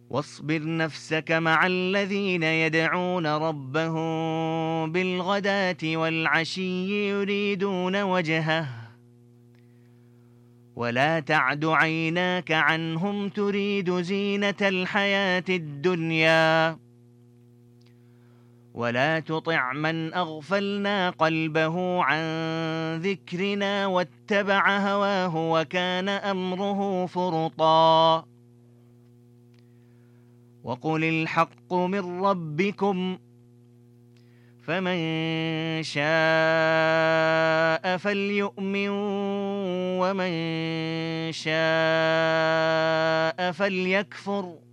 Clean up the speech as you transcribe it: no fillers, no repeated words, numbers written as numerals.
واصبر نفسك مع الذين يدعون ربهم بالغداة والعشي يريدون وجهه ولا تعد عيناك عنهم تريد زينة الحياة الدنيا ولا تطع من أغفلنا قلبه عن ذكرنا واتبع هواه وكان أمره فرطا وقل الحق من ربكم فمن شاء فليؤمن ومن شاء فليكفر